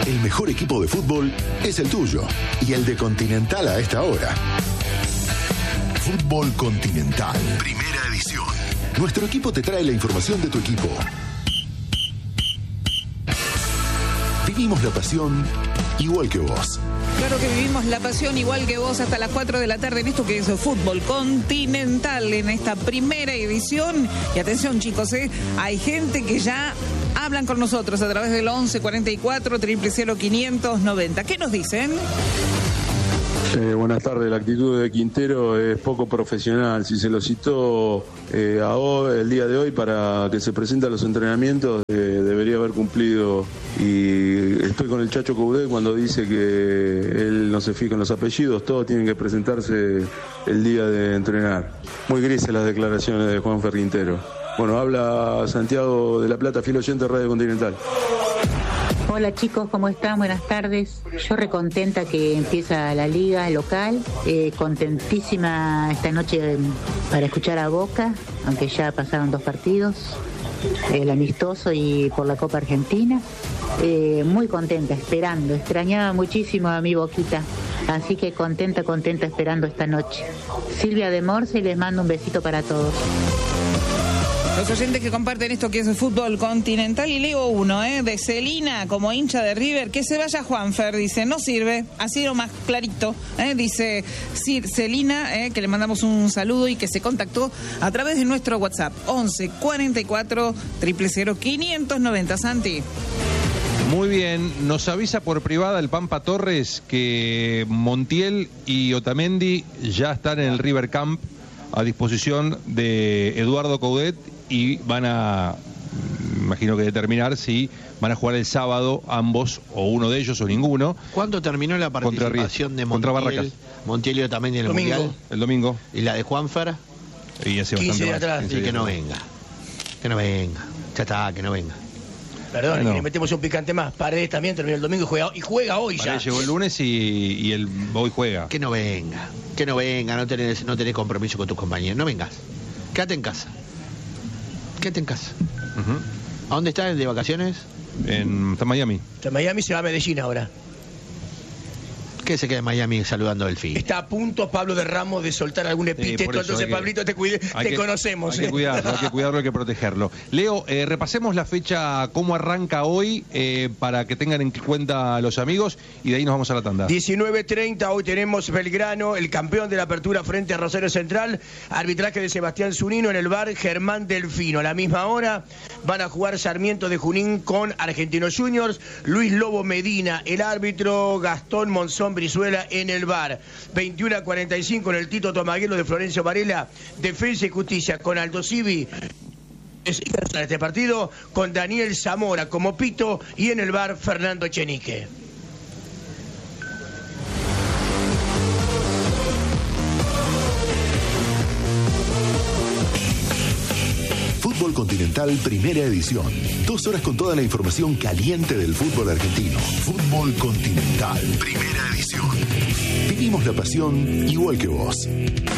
El mejor equipo de fútbol es el tuyo y el de Continental a esta hora. Fútbol Continental, primera edición. Nuestro equipo te trae la información de tu equipo. Vivimos la pasión igual que vos. Claro que vivimos la pasión igual que vos hasta las 4 de la tarde en esto que es Fútbol Continental en esta primera edición. Y atención chicos, hay gente que ya hablan con nosotros a través del 11 44 000 590. ¿Qué nos dicen? Buenas tardes, la actitud de Quintero es poco profesional. Si se lo citó el día de hoy para que se presente a los entrenamientos, debería haber cumplido. Y estoy con el Chacho Coudet cuando dice que él no se fija en los apellidos, todos tienen que presentarse el día de entrenar. Muy grises las declaraciones de Juanfer Quintero. Bueno, habla Santiago de la Plata, fiel oyente de Radio Continental. Hola chicos, ¿cómo están? Buenas tardes. Yo recontenta que empieza la liga local, contentísima esta noche para escuchar a Boca, aunque ya pasaron 2 partidos, el amistoso y por la Copa Argentina. Muy contenta, esperando, extrañaba muchísimo a mi Boquita, así que contenta esperando esta noche. Silvia de Morse, les mando un besito para todos. Los oyentes que comparten esto que es el Fútbol Continental, y leo uno, de Celina, como hincha de River, que se vaya Juanfer, dice, no sirve, así lo más clarito, dice Celina, que le mandamos un saludo y que se contactó a través de nuestro WhatsApp, 11 44 000 590, Santi. Muy bien, nos avisa por privada el Pampa Torres que Montiel y Otamendi ya están en el River Camp a disposición de Eduardo Coudet y van a, imagino que determinar si van a jugar el sábado ambos, o uno de ellos o ninguno. ¿Cuándo terminó la participación de Montiel y Otamendi en el Mundial? El domingo. ¿Y la de Juanfer? Y hace 15 días atrás. Y que no venga. Que no venga. Ya está, que no venga. Perdón, bueno. Le metemos un picante más. Paredes también terminó el domingo y juega hoy. Paredes ya. Llegó el lunes y hoy juega. Que no venga. Que no venga. No tenés compromiso con tus compañeros. No vengas. Quédate en casa. Quédate en casa. ¿A dónde estás de vacaciones? Está en Miami. Está en Miami, se va a Medellín ahora. ¿Qué se queda en Miami saludando al fin? Está a punto Pablo de Ramos de soltar algún epíteto, entonces Pablito te conocemos. Hay que cuidarlo, hay que protegerlo. Leo, repasemos la fecha, cómo arranca hoy, para que tengan en cuenta los amigos, y de ahí nos vamos a la tanda. 19:30, hoy tenemos Belgrano, el campeón de la apertura frente a Rosario Central, arbitraje de Sebastián Zunino en el bar Germán Delfino. A la misma hora van a jugar Sarmiento de Junín con Argentinos Juniors, Luis Lobo Medina, el árbitro Gastón Monzón Brizuela en el bar. 21:45 en el Tito Tomaguelo de Florencio Varela, Defensa y Justicia con Aldo Civi. Este partido con Daniel Zamora como pito y en el bar Fernando Echenique. Fútbol Continental, primera edición. 2 horas con toda la información caliente del fútbol argentino. Fútbol Continental, primera edición. Vivimos la pasión igual que vos.